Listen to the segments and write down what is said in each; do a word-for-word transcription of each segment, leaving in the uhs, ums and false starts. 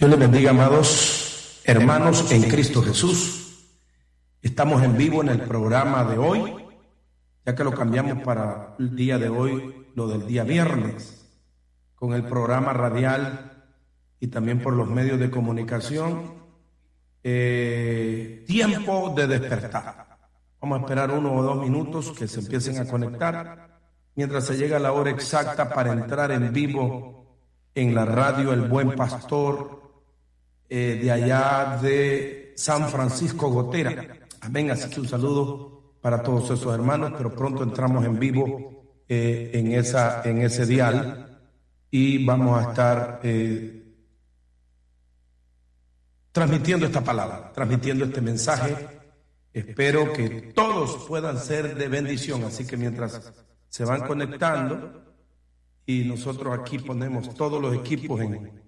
Dios les bendiga, amados hermanos en Cristo Jesús. Estamos en vivo en el programa de hoy, ya que lo cambiamos para el día de hoy, lo del día viernes, con el programa radial y también por los medios de comunicación, eh, Tiempo de Despertar. Vamos a esperar uno o dos minutos que se empiecen a conectar, mientras se llega la hora exacta para entrar en vivo en la radio El Buen Pastor, Eh, de allá de San Francisco Gotera. Amén. Así que un saludo para todos esos hermanos, pero pronto entramos en vivo eh, en, esa, en ese dial y vamos a estar eh, transmitiendo esta palabra, transmitiendo este mensaje. Espero que todos puedan ser de bendición, así que mientras se van conectando y nosotros aquí ponemos todos los equipos en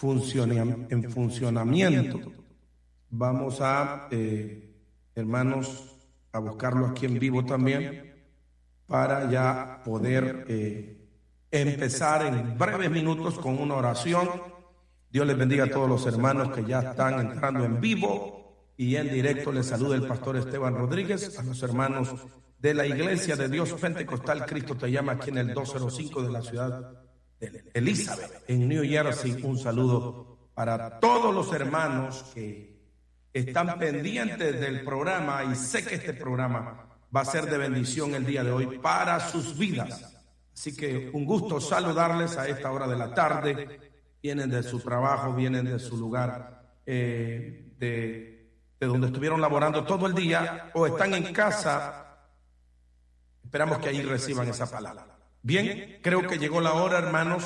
en funcionamiento, vamos a, eh, hermanos, a buscarlo aquí en vivo también, para ya poder eh, empezar en breves minutos con una oración. Dios les bendiga a todos los hermanos que ya están entrando en vivo y en directo. Les saluda el pastor Esteban Rodríguez, a los hermanos de la Iglesia de Dios Pentecostal Cristo Te Llama, aquí en el doscientos cinco de la ciudad Elizabeth, en New Jersey. Un saludo para todos los hermanos que están pendientes del programa, y sé que este programa va a ser de bendición el día de hoy para sus vidas. Así que un gusto saludarles a esta hora de la tarde. Vienen de su trabajo, vienen de su lugar, eh, de, de donde estuvieron laborando todo el día, o están en casa. Esperamos que ahí reciban esa palabra. Bien, creo que llegó la hora, hermanos,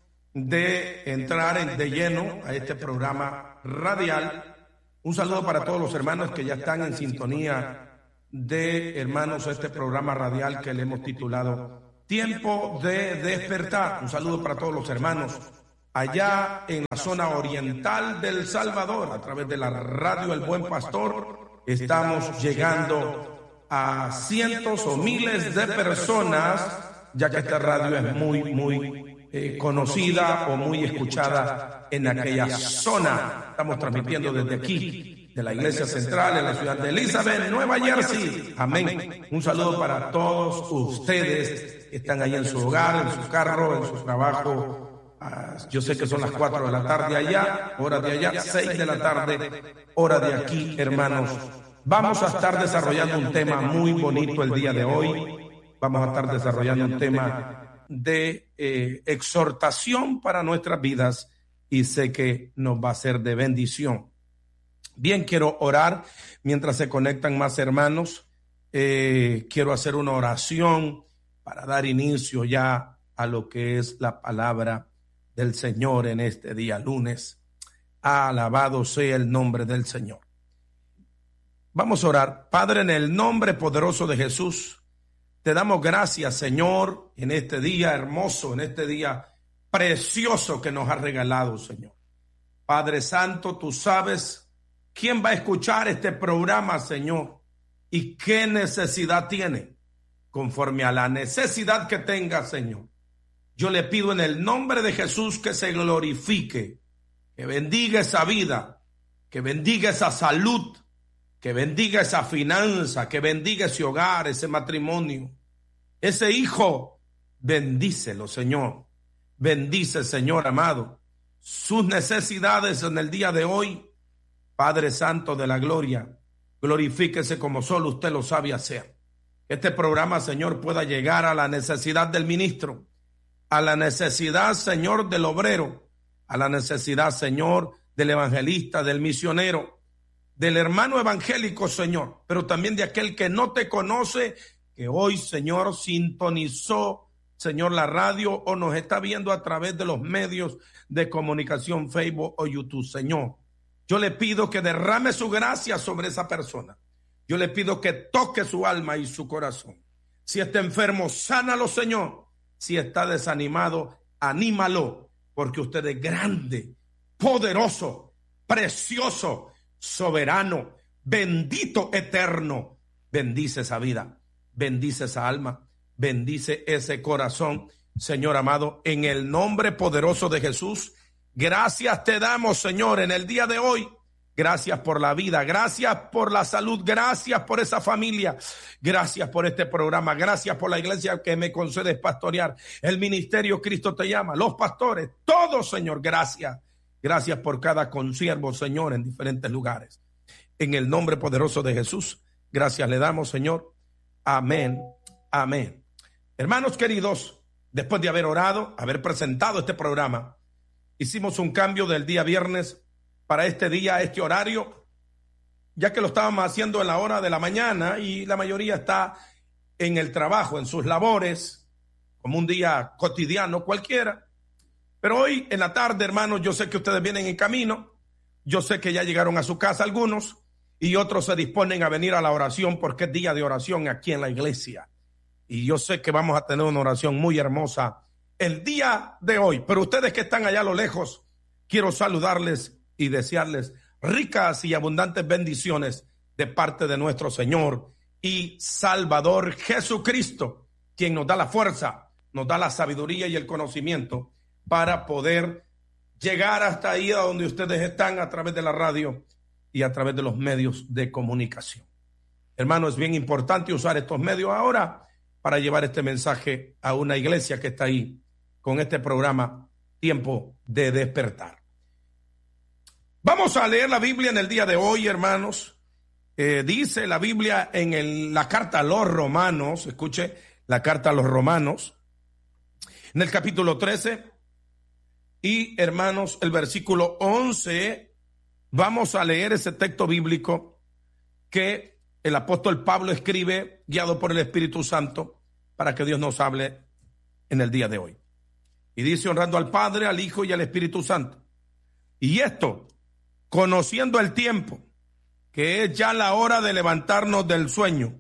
de entrar en, de lleno a este programa radial. Un saludo para todos los hermanos que ya están en sintonía de, hermanos, este programa radial que le hemos titulado Tiempo de Despertar. Un saludo para todos los hermanos allá en la zona oriental del Salvador, a través de la radio El Buen Pastor. Estamos llegando a cientos o miles de personas, ya que esta radio es muy, muy eh, conocida o muy escuchada en aquella zona. Estamos transmitiendo desde aquí, de la Iglesia Central, en la ciudad de Elizabeth, Nueva Jersey. Amén. Un saludo para todos ustedes que están ahí en su hogar, en su carro, en su trabajo. Uh, yo sé que son las cuatro de la tarde allá, hora de allá, seis de la tarde, hora de aquí, hermanos. Vamos a estar desarrollando un tema muy bonito el día de hoy. Vamos a estar desarrollando un tema de eh, exhortación para nuestras vidas, y sé que nos va a ser de bendición. Bien, quiero orar mientras se conectan más hermanos. Eh, quiero hacer una oración para dar inicio ya a lo que es la palabra del Señor en este día lunes. Alabado sea el nombre del Señor. Vamos a orar. Padre, en el nombre poderoso de Jesús, te damos gracias, Señor, en este día hermoso, en este día precioso que nos has regalado, Señor. Padre Santo, tú sabes quién va a escuchar este programa, Señor, y qué necesidad tiene. Conforme a la necesidad que tenga, Señor, yo le pido en el nombre de Jesús que se glorifique, que bendiga esa vida, que bendiga esa salud, que bendiga esa finanza, que bendiga ese hogar, ese matrimonio, ese hijo. Bendícelo, Señor. Bendice, Señor amado, sus necesidades en el día de hoy. Padre Santo de la gloria, glorifíquese como solo usted lo sabe hacer. Que este programa, Señor, pueda llegar a la necesidad del ministro, a la necesidad, Señor, del obrero, a la necesidad, Señor, del evangelista, del misionero, del hermano evangélico, Señor, pero también de aquel que no te conoce, que hoy, Señor, sintonizó, Señor, la radio o nos está viendo a través de los medios de comunicación, Facebook o YouTube, Señor. Yo le pido que derrame su gracia sobre esa persona. Yo le pido que toque su alma y su corazón. Si está enfermo, sánalo, Señor. Si está desanimado, anímalo, porque usted es grande, poderoso, precioso, soberano, bendito, eterno. Bendice esa vida, bendice esa alma, bendice ese corazón, Señor amado, en el nombre poderoso de Jesús. Gracias te damos, Señor, en el día de hoy. Gracias por la vida, gracias por la salud, gracias por esa familia, gracias por este programa, gracias por la iglesia que me concedes pastorear, el ministerio Cristo te llama, los pastores, todos, Señor, gracias. Gracias por cada consiervo, Señor, en diferentes lugares. En el nombre poderoso de Jesús, gracias le damos, Señor. Amén, amén. Hermanos queridos, después de haber orado, haber presentado este programa, hicimos un cambio del día viernes para este día, este horario, ya que lo estábamos haciendo en la hora de la mañana y la mayoría está en el trabajo, en sus labores, como un día cotidiano cualquiera. Pero hoy en la tarde, hermanos, yo sé que ustedes vienen en camino, yo sé que ya llegaron a su casa algunos y otros se disponen a venir a la oración porque es día de oración aquí en la iglesia. Y yo sé que vamos a tener una oración muy hermosa el día de hoy. Pero ustedes que están allá a lo lejos, quiero saludarles y desearles ricas y abundantes bendiciones de parte de nuestro Señor y Salvador Jesucristo, quien nos da la fuerza, nos da la sabiduría y el conocimiento para poder llegar hasta ahí a donde ustedes están a través de la radio y a través de los medios de comunicación. Hermano, es bien importante usar estos medios ahora para llevar este mensaje a una iglesia que está ahí con este programa Tiempo de Despertar. Vamos a leer la Biblia en el día de hoy, hermanos. Eh, dice la Biblia en el, la carta a los Romanos, escuche, la carta a los Romanos, en el capítulo trece, y hermanos, el versículo once, vamos a leer ese texto bíblico que el apóstol Pablo escribe, guiado por el Espíritu Santo, para que Dios nos hable en el día de hoy. Y dice, honrando al Padre, al Hijo y al Espíritu Santo. Y esto, conociendo el tiempo, que es ya la hora de levantarnos del sueño,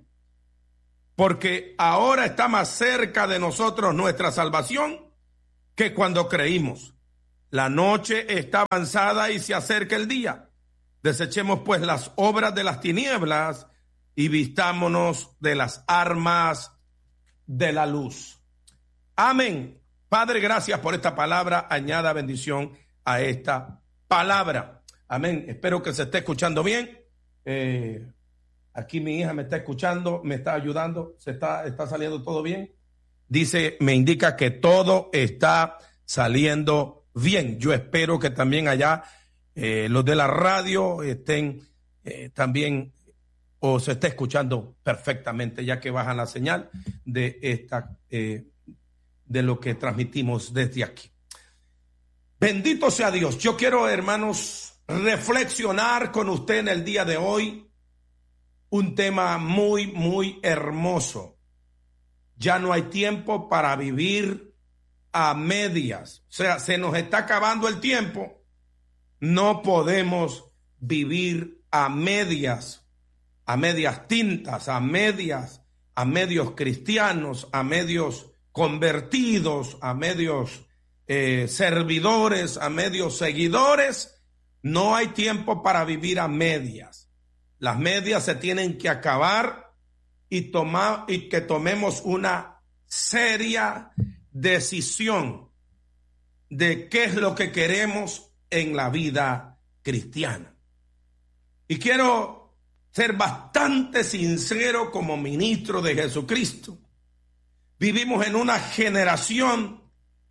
porque ahora está más cerca de nosotros nuestra salvación que cuando creímos. La noche está avanzada y se acerca el día. Desechemos pues las obras de las tinieblas y vistámonos de las armas de la luz. Amén. Padre, gracias por esta palabra. Añada bendición a esta palabra. Amén. Espero que se esté escuchando bien. Eh, aquí mi hija me está escuchando, me está ayudando. Se está, está saliendo todo bien. Dice, me indica que todo está saliendo bien. Yo espero que también allá eh, los de la radio estén eh, también o se esté escuchando perfectamente, ya que bajan la señal de esta eh, de lo que transmitimos desde aquí. Bendito sea Dios. Yo quiero, hermanos, reflexionar con usted en el día de hoy un tema muy, muy hermoso. Ya no hay tiempo para vivir a medias. O sea, se nos está acabando el tiempo. No podemos vivir a medias, a medias tintas, a medias, a medios cristianos, a medios convertidos, a medios eh, servidores, a medios seguidores. No hay tiempo para vivir a medias. Las medias se tienen que acabar y tomar y que tomemos una seria decisión de qué es lo que queremos en la vida cristiana. Y quiero ser bastante sincero como ministro de Jesucristo. Vivimos en una generación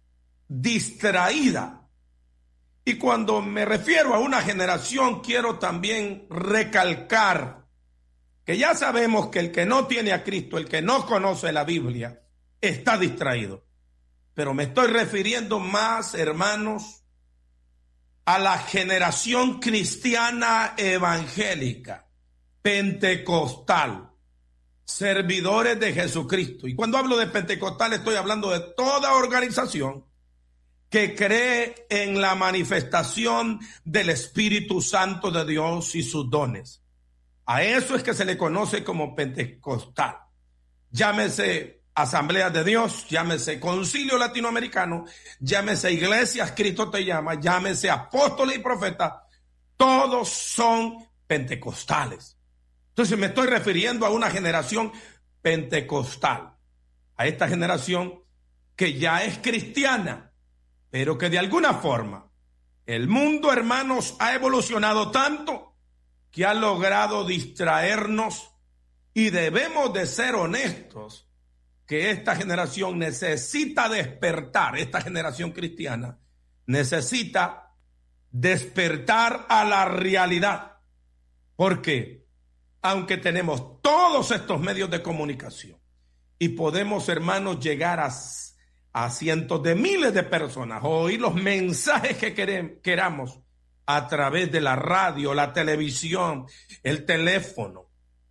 distraída. Y cuando me refiero a una generación, quiero también recalcar que ya sabemos que el que no tiene a Cristo, el que no conoce la Biblia, está distraído. Pero me estoy refiriendo más, hermanos, a la generación cristiana evangélica, pentecostal, servidores de Jesucristo. Y cuando hablo de pentecostal estoy hablando de toda organización que cree en la manifestación del Espíritu Santo de Dios y sus dones. A eso es que se le conoce como pentecostal. Llámese Asamblea de Dios, llámese Concilio Latinoamericano, llámese Iglesias Cristo te llama, llámese Apóstoles y Profetas, todos son pentecostales. Entonces me estoy refiriendo a una generación pentecostal, a esta generación que ya es cristiana, pero que de alguna forma El mundo, hermanos, ha evolucionado tanto que ha logrado distraernos y debemos de ser honestos que esta generación necesita despertar, esta generación cristiana necesita despertar a la realidad. Porque aunque tenemos todos estos medios de comunicación y podemos, hermanos, llegar a, a cientos de miles de personas o oír los mensajes que queremos, queramos a través de la radio, la televisión, el teléfono,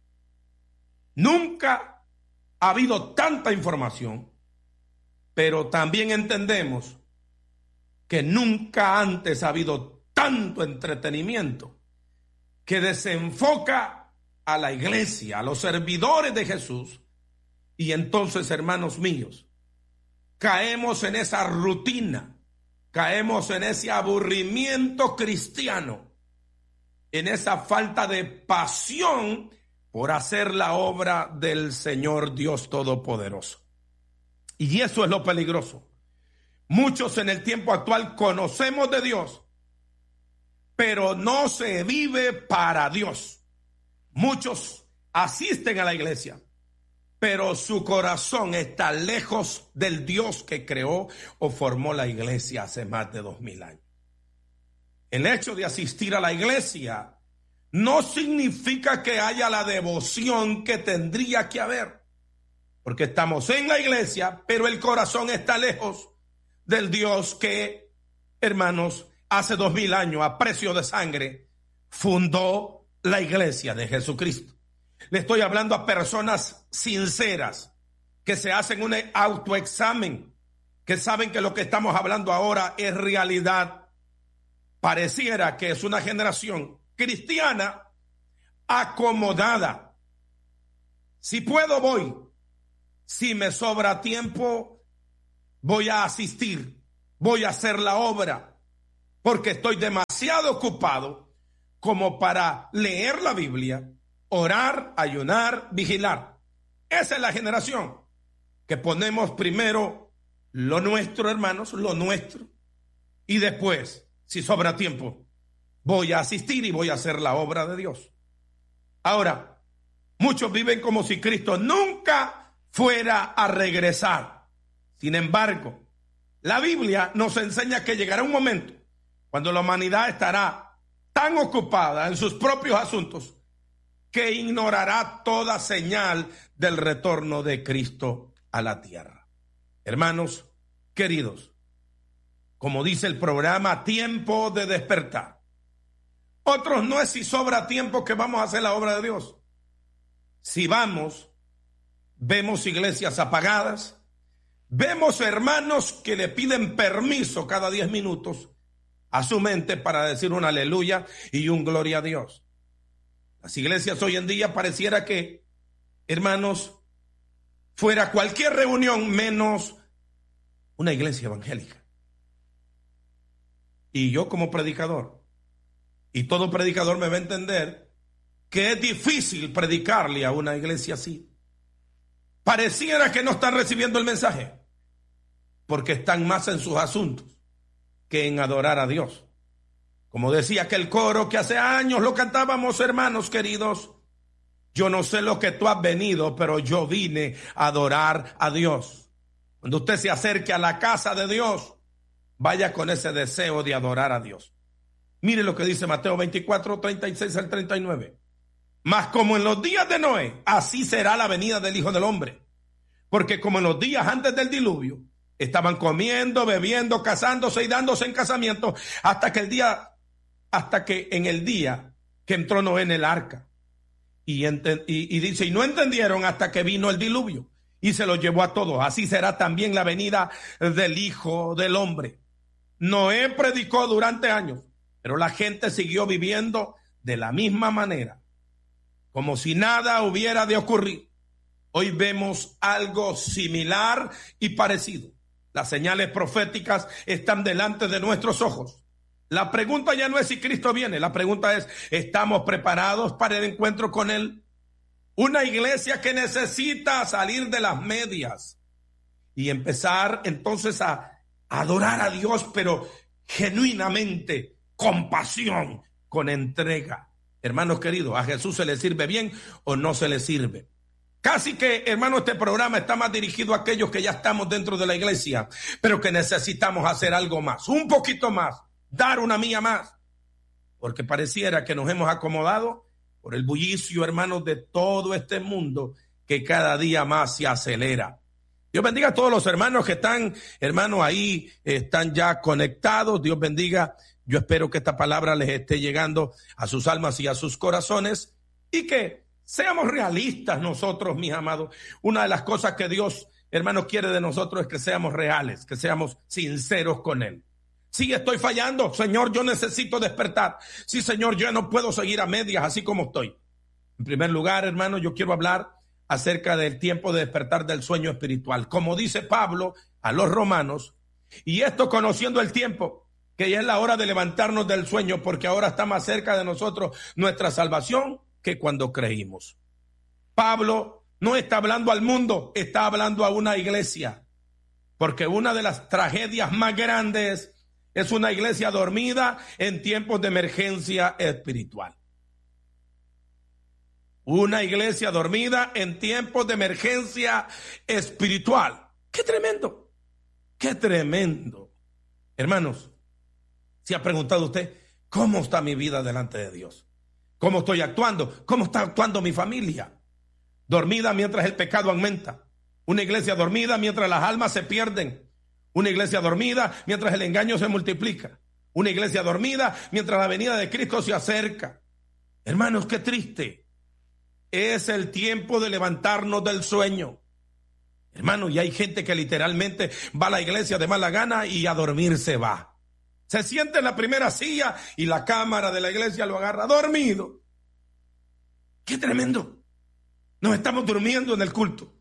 nunca ha habido tanta información, pero también entendemos que nunca antes ha habido tanto entretenimiento que desenfoca a la iglesia, a los servidores de Jesús, y entonces, hermanos míos, caemos en esa rutina, caemos en ese aburrimiento cristiano, en esa falta de pasión por hacer la obra del Señor Dios Todopoderoso. Y eso es lo peligroso. Muchos en el tiempo actual conocemos de Dios, pero no se vive para Dios. Muchos asisten a la iglesia, pero su corazón está lejos del Dios que creó o formó la iglesia hace más de dos mil años. El hecho de asistir a la iglesia no significa que haya la devoción que tendría que haber, porque estamos en la iglesia, pero el corazón está lejos del Dios que, hermanos, hace dos mil años a precio de sangre fundó la iglesia de Jesucristo. Le estoy hablando a personas sinceras que se hacen un autoexamen, que saben que lo que estamos hablando ahora es realidad. Pareciera que es una generación cristiana acomodada. Si puedo, voy. Si me sobra tiempo, voy a asistir. Voy a hacer la obra, porque estoy demasiado ocupado como para leer la Biblia, orar, ayunar, vigilar. Esa es la generación que ponemos primero lo nuestro, hermanos, lo nuestro, y después, si sobra tiempo, voy a asistir y voy a hacer la obra de Dios. Ahora, muchos viven como si Cristo nunca fuera a regresar. Sin embargo, la Biblia nos enseña que llegará un momento cuando la humanidad estará tan ocupada en sus propios asuntos que ignorará toda señal del retorno de Cristo a la tierra. Hermanos queridos, como dice el programa, tiempo de despertar. Otros no es si sobra tiempo que vamos a hacer la obra de Dios. Si vamos, vemos iglesias apagadas, vemos hermanos que le piden permiso cada diez minutos a su mente para decir un aleluya y un gloria a Dios. Las iglesias hoy en día pareciera que, hermanos, fuera cualquier reunión menos una iglesia evangélica. Y yo como predicador, y todo predicador me va a entender que es difícil predicarle a una iglesia así. Pareciera que no están recibiendo el mensaje, porque están más en sus asuntos que en adorar a Dios. Como decía aquel coro que hace años lo cantábamos, hermanos queridos, yo no sé lo que tú has venido, pero yo vine a adorar a Dios. Cuando usted se acerque a la casa de Dios, vaya con ese deseo de adorar a Dios. Mire lo que dice Mateo veinticuatro, treinta y seis al treinta y nueve. Mas como en los días de Noé, así será la venida del Hijo del Hombre. Porque como en los días antes del diluvio, estaban comiendo, bebiendo, casándose y dándose en casamiento hasta que el día, hasta que en el día que entró Noé en el arca. Y, ente, y, y dice, y no entendieron hasta que vino el diluvio y se lo llevó a todos. Así será también la venida del Hijo del Hombre. Noé predicó durante años, pero la gente siguió viviendo de la misma manera, como si nada hubiera de ocurrir. Hoy vemos algo similar y parecido. Las señales proféticas están delante de nuestros ojos. La pregunta ya no es si Cristo viene, la pregunta es, ¿estamos preparados para el encuentro con Él? Una iglesia que necesita salir de las medias y empezar entonces a adorar a Dios, pero genuinamente, con pasión, con entrega. Hermanos queridos, a Jesús se le sirve bien o no se le sirve. Casi que, hermano, este programa está más dirigido a aquellos que ya estamos dentro de la iglesia, pero que necesitamos hacer algo más, un poquito más, dar una milla más, porque pareciera que nos hemos acomodado por el bullicio, hermanos, de todo este mundo que cada día más se acelera. Dios bendiga a todos los hermanos que están, hermanos, ahí están ya conectados. Dios bendiga. Yo espero que esta palabra les esté llegando a sus almas y a sus corazones y que seamos realistas nosotros, mis amados. Una de las cosas que Dios, hermanos, quiere de nosotros es que seamos reales, que seamos sinceros con Él. Sí, estoy fallando. Señor, yo necesito despertar. Sí, Señor, yo no puedo seguir a medias así como estoy. En primer lugar, hermano, yo quiero hablar acerca del tiempo de despertar del sueño espiritual. Como dice Pablo a los romanos, y esto conociendo el tiempo, que ya es la hora de levantarnos del sueño, porque ahora está más cerca de nosotros nuestra salvación que cuando creímos. Pablo no está hablando al mundo, está hablando a una iglesia, porque una de las tragedias más grandes es una iglesia dormida en tiempos de emergencia espiritual. Una iglesia dormida en tiempos de emergencia espiritual. ¡Qué tremendo! ¡Qué tremendo! Hermanos, ¿se ha preguntado usted cómo está mi vida delante de Dios? ¿Cómo estoy actuando? ¿Cómo está actuando mi familia? Dormida mientras el pecado aumenta. Una iglesia dormida mientras las almas se pierden. Una iglesia dormida mientras el engaño se multiplica. Una iglesia dormida mientras la venida de Cristo se acerca. Hermanos, qué triste. Es el tiempo de levantarnos del sueño. Hermanos, y hay gente que literalmente va a la iglesia de mala gana y a dormir se va. Se siente en la primera silla y la cámara de la iglesia lo agarra dormido. ¡Qué tremendo! Nos estamos durmiendo en el culto.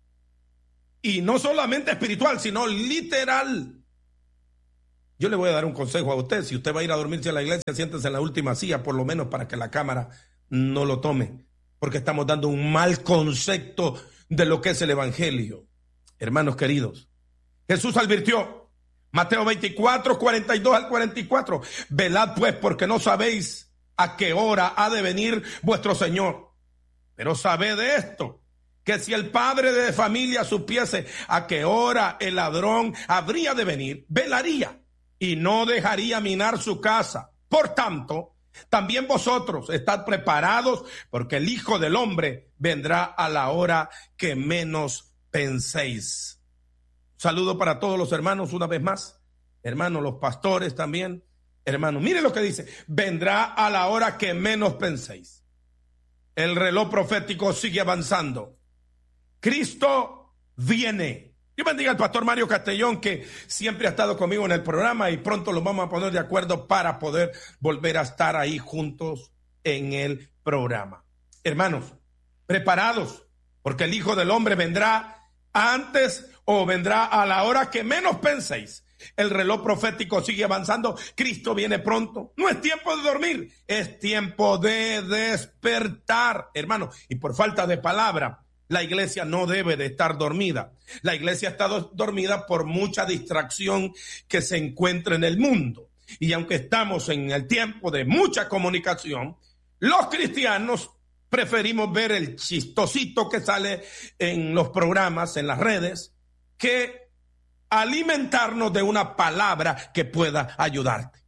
Y no solamente espiritual, sino literal. Yo le voy a dar un consejo a usted. Si usted va a ir a dormirse a la iglesia, siéntese en la última silla, por lo menos para que la cámara no lo tome. Porque estamos dando un mal concepto de lo que es el evangelio. Hermanos queridos, Jesús advirtió, Mateo veinticuatro, cuarenta y dos al cuarenta y cuatro, velad pues porque no sabéis a qué hora ha de venir vuestro Señor. Pero sabed esto, que si el padre de familia supiese a qué hora el ladrón habría de venir, velaría y no dejaría minar su casa. Por tanto, también vosotros estad preparados, porque el Hijo del Hombre vendrá a la hora que menos penséis. Saludo para todos los hermanos una vez más. Hermanos, los pastores también. Hermanos, miren lo que dice. Vendrá a la hora que menos penséis. El reloj profético sigue avanzando. Cristo viene. Yo bendiga al pastor Mario Castellón, que siempre ha estado conmigo en el programa y pronto lo vamos a poner de acuerdo para poder volver a estar ahí juntos en el programa. Hermanos, preparados, porque el Hijo del Hombre vendrá antes o vendrá a la hora que menos penséis. El reloj profético sigue avanzando. Cristo viene pronto. No es tiempo de dormir, es tiempo de despertar, hermanos. Y por falta de palabra, la iglesia no debe de estar dormida. La iglesia está do- dormida por mucha distracción que se encuentra en el mundo. Y aunque estamos en el tiempo de mucha comunicación, los cristianos preferimos ver el chistosito que sale en los programas, en las redes, que alimentarnos de una palabra que pueda ayudarte.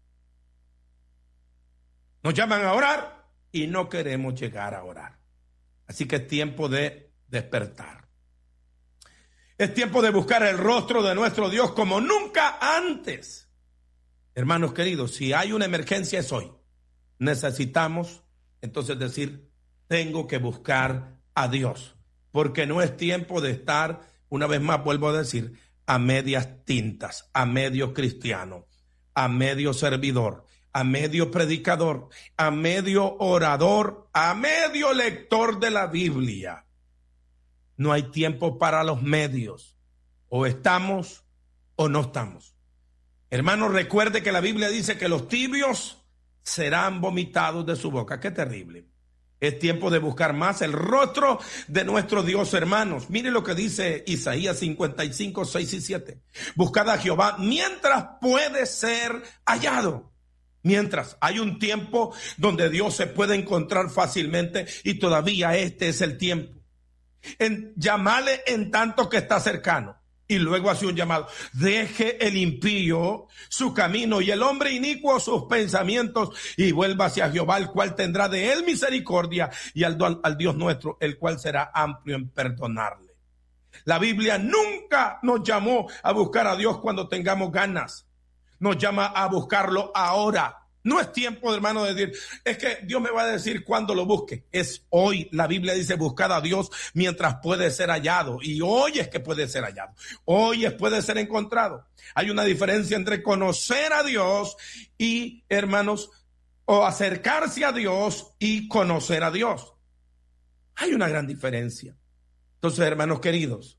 Nos llaman a orar y no queremos llegar a orar. Así que es tiempo de despertar. Es tiempo de buscar el rostro de nuestro Dios como nunca antes. Hermanos queridos, si hay una emergencia es hoy. Necesitamos entonces decir, tengo que buscar a Dios, porque no es tiempo de estar, una vez más vuelvo a decir, a medias tintas, a medio cristiano, a medio servidor, a medio predicador, a medio orador, a medio lector de la Biblia. No hay tiempo para los medios. O estamos o no estamos. Hermanos, recuerde que la Biblia dice que los tibios serán vomitados de su boca. Qué terrible. Es tiempo de buscar más el rostro de nuestro Dios, hermanos. Mire lo que dice Isaías cincuenta y cinco, seis y siete. Buscad a Jehová mientras puede ser hallado. Mientras hay un tiempo donde Dios se puede encontrar fácilmente y todavía este es el tiempo. En, llamarle en tanto que está cercano. Y luego hace un llamado. Deje el impío su camino y el hombre inicuo sus pensamientos y vuelva hacia Jehová, el cual tendrá de él misericordia, y al, al Dios nuestro, el cual será amplio en perdonarle. La Biblia nunca nos llamó a buscar a Dios cuando tengamos ganas. Nos llama a buscarlo ahora. No es tiempo, hermano, de decir, es que Dios me va a decir cuándo lo busque. Es hoy. La Biblia dice, buscad a Dios mientras puede ser hallado. Y hoy es que puede ser hallado. Hoy es puede ser encontrado. Hay una diferencia entre conocer a Dios y, hermanos, o acercarse a Dios y conocer a Dios. Hay una gran diferencia. Entonces, hermanos queridos,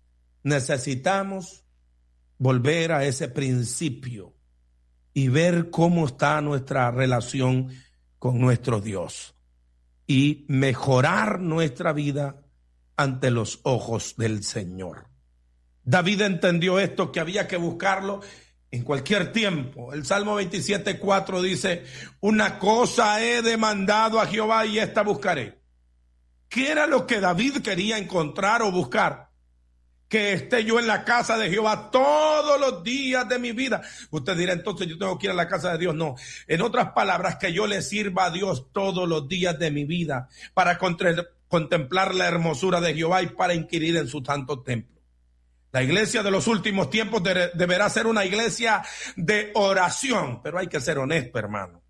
necesitamos volver a ese principio y ver cómo está nuestra relación con nuestro Dios y mejorar nuestra vida ante los ojos del Señor. David entendió esto, que había que buscarlo en cualquier tiempo. El Salmo veintisiete, cuatro dice, una cosa he demandado a Jehová y esta buscaré. ¿Qué era lo que David quería encontrar o buscar? Que esté yo en la casa de Jehová todos los días de mi vida. Usted dirá, entonces yo tengo que ir a la casa de Dios. No, en otras palabras, que yo le sirva a Dios todos los días de mi vida para contemplar la hermosura de Jehová y para inquirir en su santo templo. La iglesia de los últimos tiempos de, deberá ser una iglesia de oración, pero hay que ser honesto, hermano.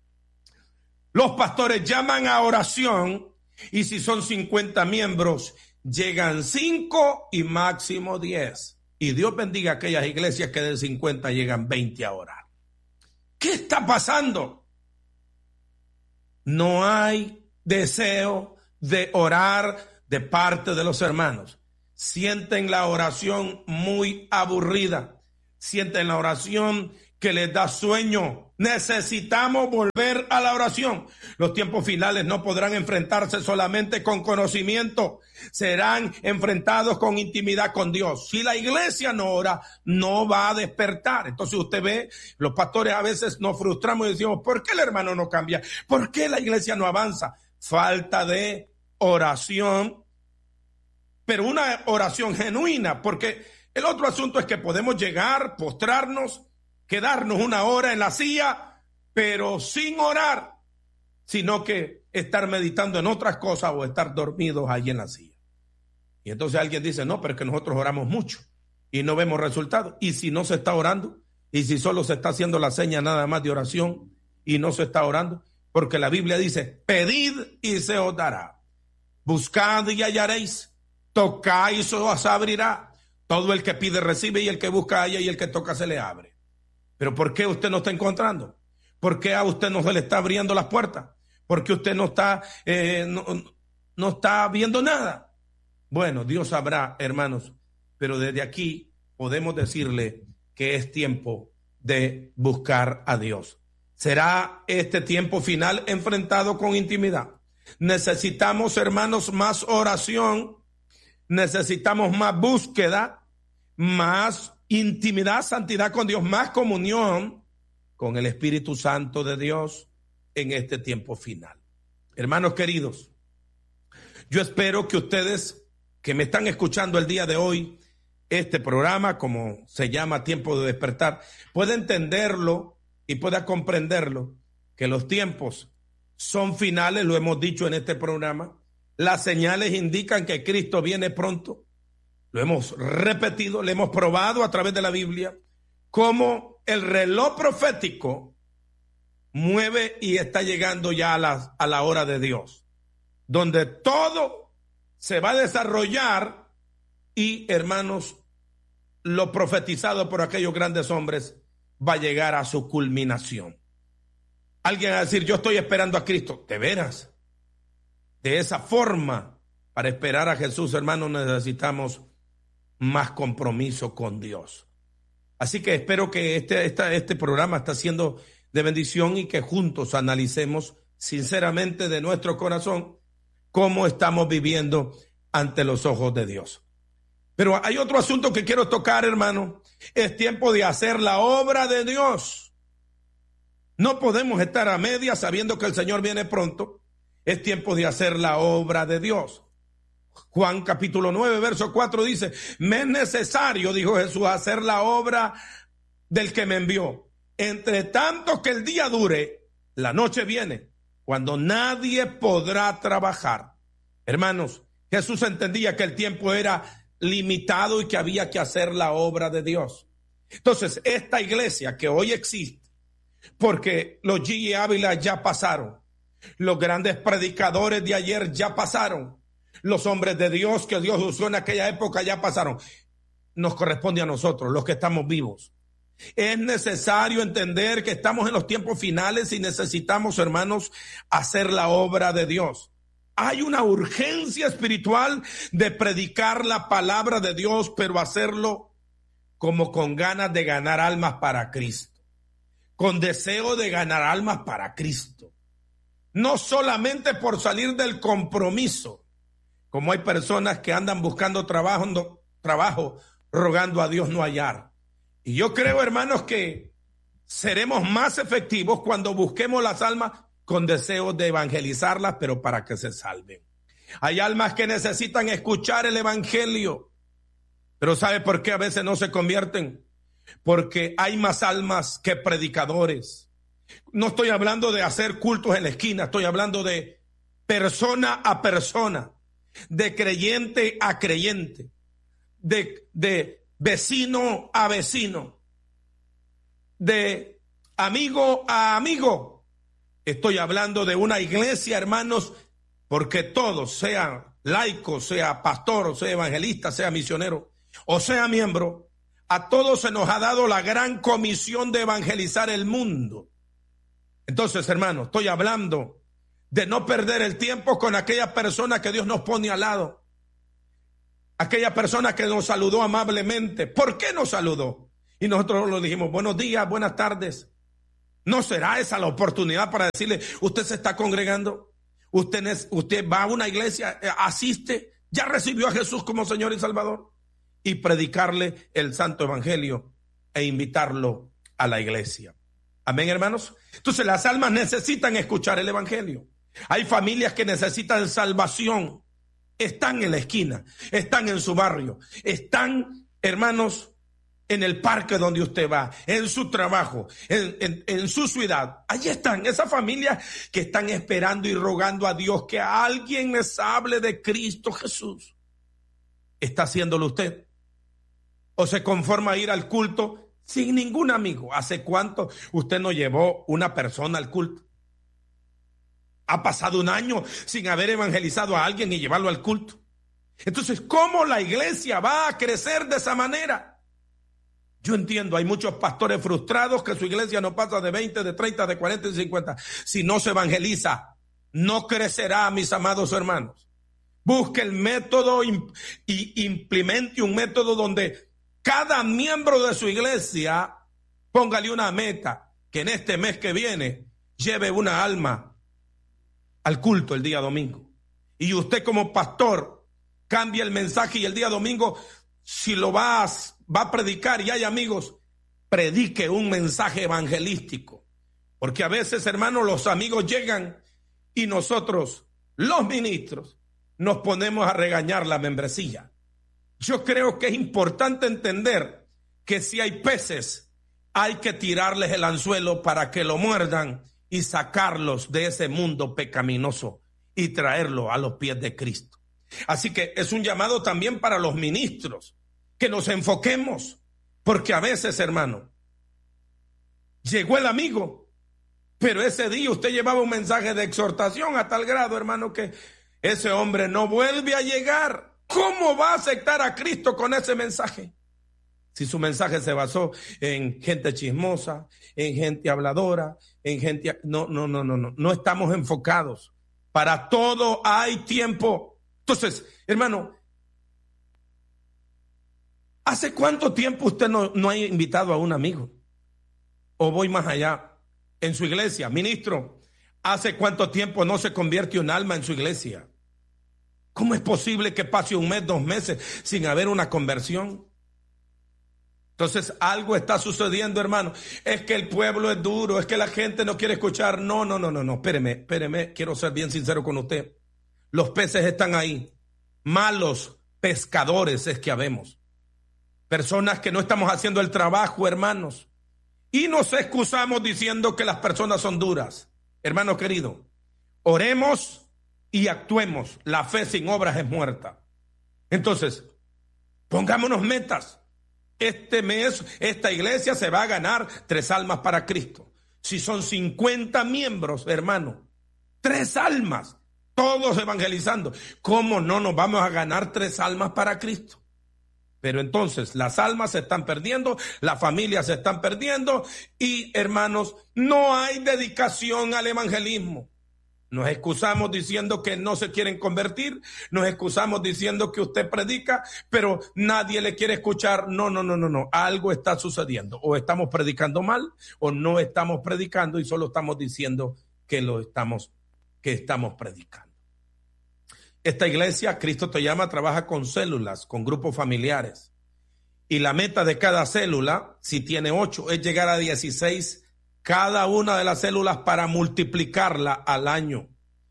Los pastores llaman a oración y si son cincuenta miembros, llegan cinco y máximo diez. Y Dios bendiga aquellas iglesias que de cincuenta llegan veinte a orar. ¿Qué está pasando? No hay deseo de orar de parte de los hermanos. Sienten la oración muy aburrida. Sienten la oración que les da sueño. Necesitamos volver a la oración. Los tiempos finales no podrán enfrentarse solamente con conocimiento, serán enfrentados con intimidad con Dios. Si la iglesia no ora, no va a despertar. Entonces usted ve, los pastores a veces nos frustramos y decimos, ¿por qué el hermano no cambia? ¿Por qué la iglesia no avanza? Falta de oración, pero una oración genuina, porque el otro asunto es que podemos llegar, postrarnos, quedarnos una hora en la silla, pero sin orar, sino que estar meditando en otras cosas o estar dormidos ahí en la silla. Y entonces alguien dice, no, pero es que nosotros oramos mucho y no vemos resultados. ¿Y si no se está orando? ¿Y si solo se está haciendo la seña nada más de oración y no se está orando? Porque la Biblia dice, pedid y se os dará. Buscad y hallaréis. Tocad y se os abrirá. Todo el que pide recibe y el que busca halla y el que toca se le abre. Pero ¿por qué usted no está encontrando? ¿Por qué a usted no se le está abriendo las puertas? ¿Por qué usted no está, eh, no, no está viendo nada? Bueno, Dios sabrá, hermanos, pero desde aquí podemos decirle que es tiempo de buscar a Dios. ¿Será este tiempo final enfrentado con intimidad? Necesitamos, hermanos, más oración, necesitamos más búsqueda, más intimidad, santidad con Dios, más comunión con el Espíritu Santo de Dios en este tiempo final. Hermanos queridos, yo espero que ustedes que me están escuchando el día de hoy, este programa, como se llama Tiempo de Despertar, pueda entenderlo y pueda comprenderlo, que los tiempos son finales, lo hemos dicho en este programa. Las señales indican que Cristo viene pronto. Lo hemos repetido, lo hemos probado a través de la Biblia, cómo el reloj profético mueve y está llegando ya a la, a la hora de Dios, donde todo se va a desarrollar y, hermanos, lo profetizado por aquellos grandes hombres va a llegar a su culminación. Alguien va a decir, yo estoy esperando a Cristo. ¿De veras? De esa forma, para esperar a Jesús, hermanos, necesitamos más compromiso con Dios. Así que espero que este, este, este programa está siendo de bendición y que juntos analicemos sinceramente de nuestro corazón cómo estamos viviendo ante los ojos de Dios. Pero hay otro asunto que quiero tocar, hermano. Es tiempo de hacer la obra de Dios. No podemos estar a medias sabiendo que el Señor viene pronto. Es tiempo de hacer la obra de Dios. Juan capítulo nueve, verso cuatro dice, me es necesario, dijo Jesús, hacer la obra del que me envió. Entre tanto que el día dure, la noche viene, cuando nadie podrá trabajar. Hermanos, Jesús entendía que el tiempo era limitado y que había que hacer la obra de Dios. Entonces, esta iglesia que hoy existe, porque los G. Ávila ya pasaron, los grandes predicadores de ayer ya pasaron, los hombres de Dios que Dios usó en aquella época ya pasaron. Nos corresponde a nosotros, los que estamos vivos. Es necesario entender que estamos en los tiempos finales y necesitamos, hermanos, hacer la obra de Dios. Hay una urgencia espiritual de predicar la palabra de Dios, pero hacerlo como con ganas de ganar almas para Cristo, con deseo de ganar almas para Cristo. No solamente por salir del compromiso, como hay personas que andan buscando trabajo, no, trabajo rogando a Dios no hallar. Y yo creo, hermanos, que seremos más efectivos cuando busquemos las almas con deseo de evangelizarlas, pero para que se salven. Hay almas que necesitan escuchar el evangelio, pero ¿sabe por qué a veces no se convierten? Porque hay más almas que predicadores. No estoy hablando de hacer cultos en la esquina, estoy hablando de persona a persona, de creyente a creyente, de, de vecino a vecino, de amigo a amigo. Estoy hablando de una iglesia, hermanos, porque todos, sean laicos, sea pastor, sea evangelista, sea misionero, o sea miembro, a todos se nos ha dado la gran comisión de evangelizar el mundo. Entonces, hermanos, estoy hablando de no perder el tiempo con aquella persona que Dios nos pone al lado. Aquella persona que nos saludó amablemente. ¿Por qué nos saludó? Y nosotros le dijimos, buenos días, buenas tardes. ¿No será esa la oportunidad para decirle, usted se está congregando? Usted, usted va a una iglesia, asiste, ya recibió a Jesús como Señor y Salvador, y predicarle el santo evangelio e invitarlo a la iglesia. Amén, hermanos. Entonces las almas necesitan escuchar el evangelio. Hay familias que necesitan salvación. Están en la esquina, están en su barrio, están, hermanos, en el parque donde usted va, en su trabajo, en, en, en su ciudad. Allí están esas familias que están esperando y rogando a Dios que a alguien les hable de Cristo Jesús. ¿Está haciéndolo usted? ¿O se conforma a ir al culto sin ningún amigo? ¿Hace cuánto usted no llevó una persona al culto? Ha pasado un año sin haber evangelizado a alguien y llevarlo al culto. Entonces, ¿cómo la iglesia va a crecer de esa manera? Yo entiendo, hay muchos pastores frustrados que su iglesia no pasa de veinte, de treinta, de cuarenta y cincuenta. Si no se evangeliza, no crecerá, mis amados hermanos. Busque el método y implemente un método donde cada miembro de su iglesia póngale una meta, que en este mes que viene lleve una alma al culto el día domingo. Y usted como pastor cambia el mensaje y el día domingo, si lo vas, va a predicar y hay amigos, predique un mensaje evangelístico. Porque a veces, hermanos, los amigos llegan y nosotros, los ministros, nos ponemos a regañar la membresía. Yo creo que es importante entender que si hay peces, hay que tirarles el anzuelo para que lo muerdan y sacarlos de ese mundo pecaminoso y traerlo a los pies de Cristo. Así que es un llamado también para los ministros, que nos enfoquemos, porque a veces, hermano, llegó el amigo, pero ese día usted llevaba un mensaje de exhortación a tal grado, hermano, que ese hombre no vuelve a llegar. ¿Cómo va a aceptar a Cristo con ese mensaje? Si su mensaje se basó en gente chismosa, en gente habladora, en gente... No, no, no, no, no. No estamos enfocados. Para todo hay tiempo. Entonces, hermano, ¿hace cuánto tiempo usted no, no ha invitado a un amigo? O voy más allá. En su iglesia, ministro, ¿Hace cuánto tiempo no se convierte un alma en su iglesia? ¿Cómo es posible que pase un mes, dos meses sin haber una conversión? Entonces algo está sucediendo, hermano. Es que el pueblo es duro, es que la gente no quiere escuchar. No, no, no, no, no, espéreme, espéreme, quiero ser bien sincero con usted. Los peces están ahí. Malos pescadores es que habemos. Personas que no estamos haciendo el trabajo, hermanos. Y nos excusamos diciendo que las personas son duras. Hermano querido, oremos y actuemos. La fe sin obras es muerta. Entonces, pongámonos metas. Este mes, esta iglesia se va a ganar tres almas para Cristo. Si son cincuenta miembros, hermano, tres almas, todos evangelizando. ¿Cómo no nos vamos a ganar tres almas para Cristo? Pero entonces las almas se están perdiendo, las familias se están perdiendo y, hermanos, no hay dedicación al evangelismo. Nos excusamos diciendo que no se quieren convertir, nos excusamos diciendo que usted predica, pero nadie le quiere escuchar. No, no, no, no, no. Algo está sucediendo. O estamos predicando mal o no estamos predicando y solo estamos diciendo que lo estamos, que estamos predicando. Esta iglesia, Cristo te llama, trabaja con células, con grupos familiares. Y la meta de cada célula, si tiene ocho, es llegar a dieciséis cada una de las células para multiplicarla al año.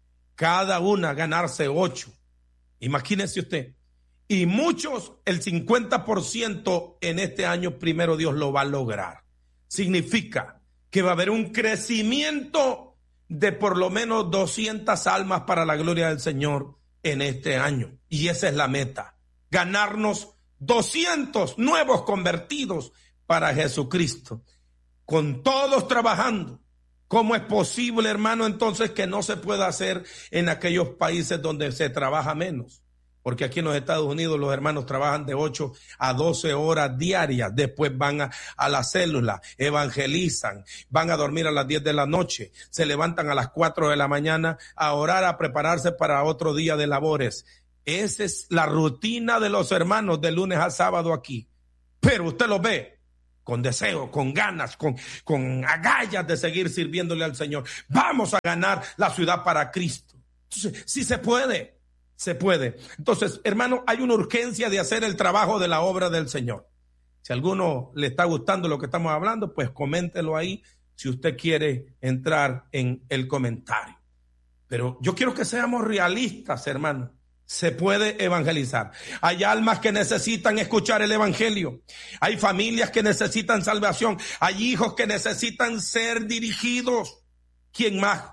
Cada una ganarse ocho. Imagínese usted. Y muchos, el cincuenta por ciento en este año, primero Dios lo va a lograr. Significa que va a haber un crecimiento de por lo menos doscientas almas para la gloria del Señor en este año. Y esa es la meta. Ganarnos doscientos nuevos convertidos para Jesucristo. Con todos trabajando. ¿Cómo es posible, hermano, entonces que no se pueda hacer en aquellos países donde se trabaja menos? Porque aquí en los Estados Unidos los hermanos trabajan de ocho a doce horas diarias. Después van a, a la célula, evangelizan, van a dormir a las diez de la noche, se levantan a las cuatro de la mañana a orar, a prepararse para otro día de labores. Esa es la rutina de los hermanos de lunes a sábado aquí. Pero usted lo ve con deseo, con ganas, con, con agallas de seguir sirviéndole al Señor. Vamos a ganar la ciudad para Cristo. Entonces, sí se puede, se puede. Entonces, hermano, hay una urgencia de hacer el trabajo de la obra del Señor. Si a alguno le está gustando lo que estamos hablando, pues coméntelo ahí si usted quiere entrar en el comentario. Pero yo quiero que seamos realistas, hermano. Se puede evangelizar. Hay almas que necesitan escuchar el evangelio. Hay familias que necesitan salvación. Hay hijos que necesitan ser dirigidos. ¿Quién más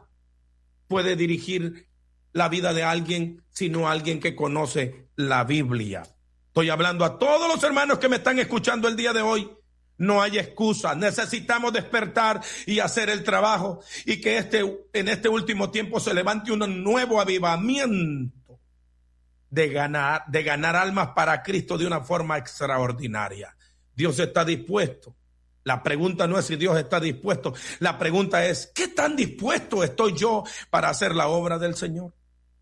puede dirigir la vida de alguien sino alguien que conoce la Biblia? Estoy hablando a todos los hermanos que me están escuchando el día de hoy. No hay excusa. Necesitamos despertar y hacer el trabajo y que este, en este último tiempo se levante un nuevo avivamiento de ganar, de ganar almas para Cristo de una forma extraordinaria. Dios está dispuesto. La pregunta no es si Dios está dispuesto. La pregunta es, ¿qué tan dispuesto estoy yo para hacer la obra del Señor?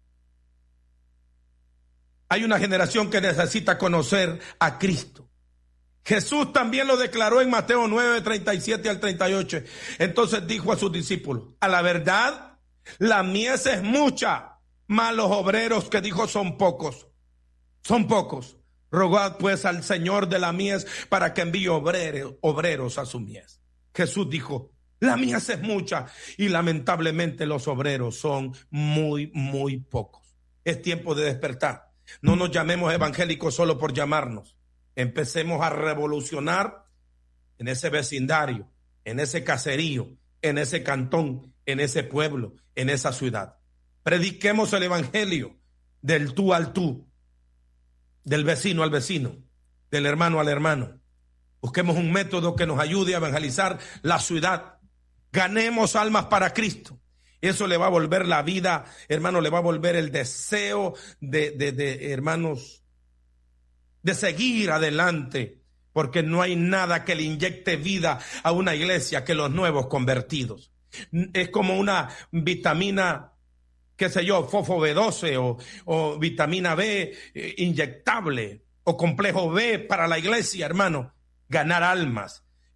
Hay una generación que necesita conocer a Cristo. Jesús también lo declaró en Mateo nueve, treinta y siete al treinta y ocho. Entonces dijo a sus discípulos, a la verdad, la mies es mucha, mas los obreros que dijo son pocos. Son pocos. Rogad pues al Señor de la mies para que envíe obreros, obreros a su mies. Jesús dijo, la mies es mucha y lamentablemente los obreros son muy, muy pocos. Es tiempo de despertar. No nos llamemos evangélicos solo por llamarnos. Empecemos a revolucionar en ese vecindario, en ese caserío, en ese cantón, en ese pueblo, en esa ciudad. Prediquemos el evangelio del tú al tú, del vecino al vecino, del hermano al hermano. Busquemos un método que nos ayude a evangelizar la ciudad. Ganemos almas para Cristo. Eso le va a volver la vida, hermano, le va a volver el deseo de, de, de hermanos, de seguir adelante, porque no hay nada que le inyecte vida a una iglesia que los nuevos convertidos. Es como una vitamina, qué sé yo, fosfo B doce o, o vitamina B eh, inyectable o complejo B para la iglesia, hermano. Ganar almas.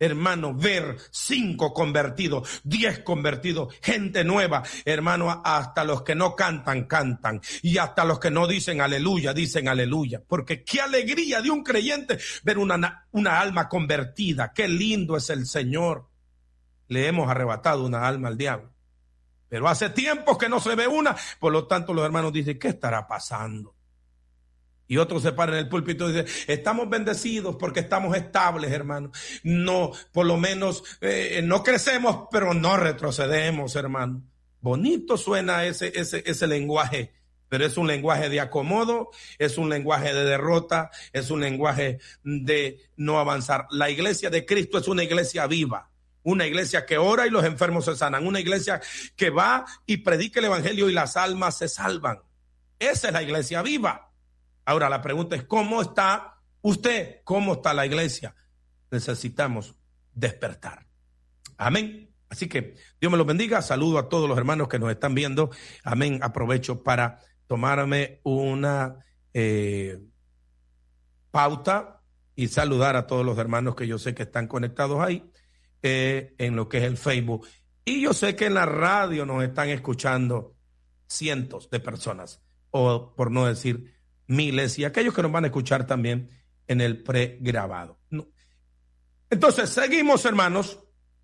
hermano, ver cinco convertidos, diez convertidos, gente nueva, hermano, hasta los que no cantan, cantan, y hasta los que no dicen aleluya, dicen aleluya, porque qué alegría de un creyente ver una, una alma convertida, qué lindo es el Señor. Le hemos arrebatado una alma al diablo, pero hace tiempo que no se ve una, por lo tanto los hermanos dicen, ¿qué estará pasando? Y otros se paran en el púlpito y dicen, estamos bendecidos porque estamos estables, hermano. No, por lo menos eh, no crecemos, pero no retrocedemos, hermano. Bonito suena ese, ese, ese lenguaje, pero es un lenguaje de acomodo, es un lenguaje de derrota, es un lenguaje de no avanzar. La iglesia de Cristo es una iglesia viva, una iglesia que ora y los enfermos se sanan, una iglesia que va y predica el evangelio y las almas se salvan. Esa es la iglesia viva. Ahora la pregunta es, ¿cómo está usted? ¿Cómo está la iglesia? Necesitamos despertar. Amén. Así que Dios me los bendiga. Saludo a todos los hermanos que nos están viendo. Amén. Aprovecho para tomarme una eh, pauta y saludar a todos los hermanos que yo sé que están conectados ahí eh, en lo que es el Facebook. Y yo sé que en la radio nos están escuchando cientos de personas, o por no decir miles, y aquellos que nos van a escuchar también en el pregrabado. No. Entonces, seguimos, hermanos.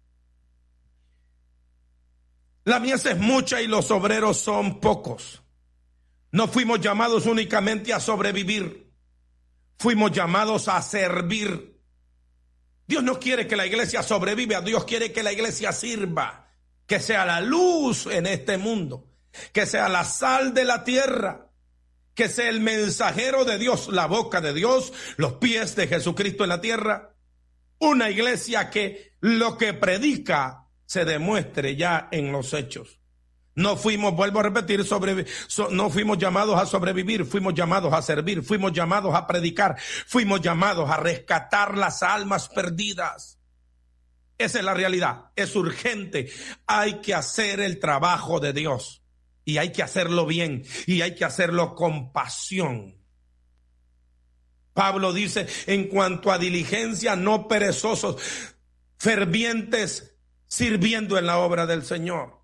La mies es mucha y los obreros son pocos. No fuimos llamados únicamente a sobrevivir, fuimos llamados a servir. Dios no quiere que la iglesia sobreviva, Dios quiere que la iglesia sirva, que sea la luz en este mundo, que sea la sal de la tierra, que sea el mensajero de Dios, la boca de Dios, los pies de Jesucristo en la tierra. Una iglesia que lo que predica se demuestre ya en los hechos. No fuimos, vuelvo a repetir, sobre, so, no fuimos llamados a sobrevivir, fuimos llamados a servir, fuimos llamados a predicar, fuimos llamados a rescatar las almas perdidas. Esa es la realidad, es urgente, hay que hacer el trabajo de Dios. Y hay que hacerlo bien, y hay que hacerlo con pasión. Pablo dice, en cuanto a diligencia, no perezosos, fervientes, sirviendo en la obra del Señor.